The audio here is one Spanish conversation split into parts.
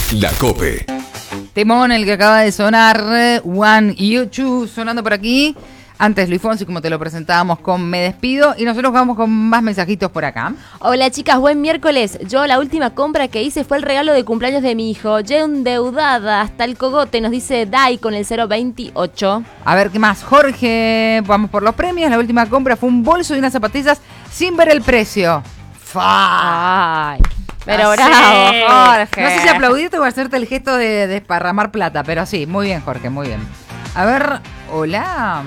La COPE. Temón el que acaba de sonar, One You Two, sonando por aquí. Antes Luis Fonsi, como te lo presentábamos con Me Despido. Y nosotros vamos con más mensajitos por acá. Hola chicas, buen miércoles. Yo la última compra que hice fue el regalo de cumpleaños de mi hijo. Ya endeudada hasta el cogote, nos dice Dai con el 028. A ver, ¿qué más? Jorge, vamos por los premios. La última compra fue un bolso y unas zapatillas sin ver el precio. Ay, pero Así, bravo, Jorge. No sé si aplaudirte o hacerte el gesto de desparramar plata, pero sí, muy bien, Jorge, muy bien. A ver, hola.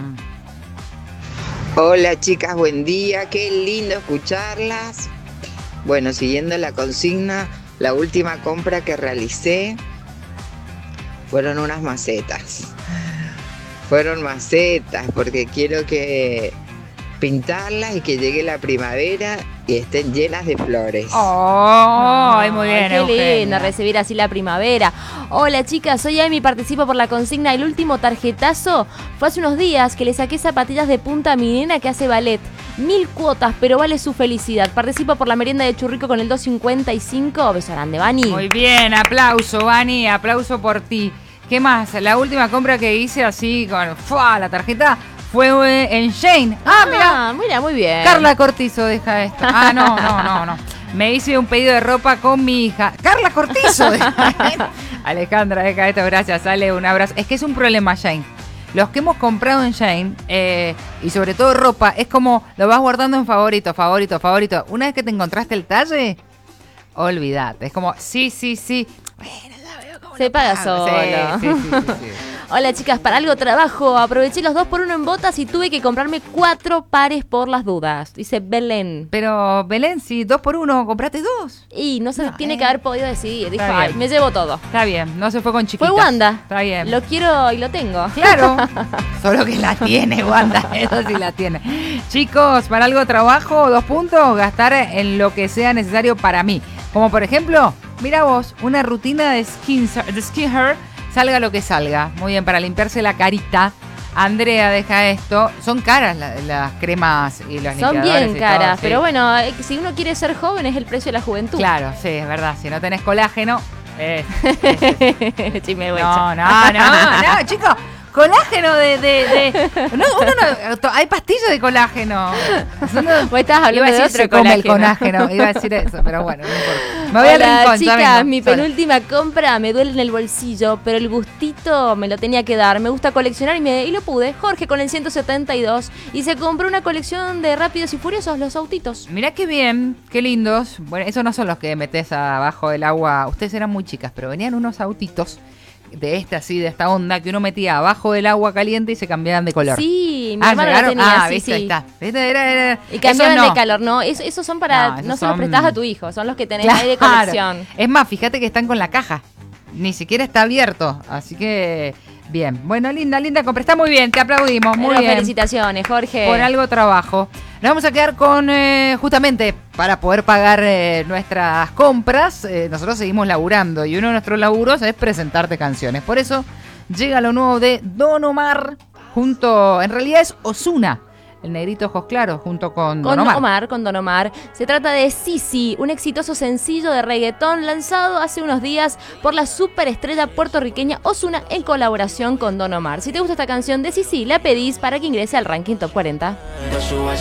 Hola chicas, buen día, qué lindo escucharlas. Bueno, siguiendo la consigna, la última compra que realicé fueron unas macetas. Fueron macetas porque quiero que pintarlas y que llegue la primavera y estén llenas de flores. Oh, muy bien, qué Eugenia. lindo recibir así la primavera. Hola chicas, soy Amy, participo por la consigna. El último tarjetazo fue hace unos días que le saqué zapatillas de punta a mi nena que hace ballet. 1000 cuotas, pero vale su felicidad. Participo por la merienda de Churrico con el 255. Beso grande, Vani. Muy bien, aplauso, Vani, aplauso por ti. ¿Qué más? La última compra que hice así con la tarjeta fue en Shane. Mira, muy bien. Carla Cortizo, deja esto. No. Me hice un pedido de ropa con mi hija. Carla Cortizo. Alejandra, deja esto, gracias. Sale, un abrazo. Es que es un problema, Shane. Los que hemos comprado en Shane, y sobre todo ropa, es como lo vas guardando en favorito. Una vez que te encontraste el talle, olvídate. Es como, sí. Bueno, ya veo cómo Se lo paga pago. solo. Sí. Hola chicas, para algo trabajo. Aproveché los 2x1 en botas y tuve que comprarme 4 pares por las dudas. Dice Belén. Pero, Belén, si 2x1, comprate 2. Y no se No, tiene que haber podido decidir. Dijo, Está bien. ay, me llevo todo. Está bien, no se fue con chiquitas. Fue Wanda. Está bien. Lo quiero y lo tengo. Claro, solo que la tiene, Wanda, eso sí la tiene. Chicos, para algo trabajo, 2 puntos, gastar en lo que sea necesario para mí. Como por ejemplo, mira vos, una rutina de skin hair, salga lo que salga. Muy bien, para limpiarse la carita. Andrea, deja esto. Son caras las cremas y los Son limpiadores bien y caras, todo, sí. pero bueno, si uno quiere ser joven es el precio de la juventud. Claro, sí, es verdad. Si no tenés colágeno... Chimehuecha. No, chicos. Colágeno no, hay pastillas de colágeno. Vos estabas hablando Iba a de decir otro se come el colágeno. colágeno. Iba a decir eso, pero bueno, no importa. Me voy al Hola rincón, ya chicas, vengo, mi sola. penúltima compra me duele en el bolsillo, pero el gustito me lo tenía que dar. Me gusta coleccionar y lo pude. Jorge con el 172 y se compró una colección de Rápidos y Furiosos, los autitos. Mirá qué bien, qué lindos. Bueno, esos no son los que metés abajo del agua. Ustedes eran muy chicas, pero venían unos autitos de esta onda que uno metía abajo del agua caliente y se cambiaban de color. Sí, mi hermano lo ¿llegaron? tenía, sí, viste, sí. ahí está. ¿Viste? Era Y cambiaban eso no. de calor, ¿no? Esos son para, No, esos no se los son- prestás a tu hijo, son los que tenés ahí de Claro. colección. Es más, fíjate que están con la caja. Ni siquiera está abierto. Así que, bien. Bueno, linda compra. Está muy bien, te aplaudimos. Muy Pero bien. felicitaciones, Jorge. Por algo trabajo. Nos vamos a quedar con, justamente, para poder pagar nuestras compras, nosotros seguimos laburando. Y uno de nuestros laburos es presentarte canciones. Por eso llega lo nuevo de Don Omar en realidad es Ozuna. El negrito ojos claros junto con Don Omar. Con Don Omar. Se trata de Sisi, un exitoso sencillo de reggaetón lanzado hace unos días por la superestrella puertorriqueña Ozuna en colaboración con Don Omar. Si te gusta esta canción de Sisi, la pedís para que ingrese al ranking Top 40.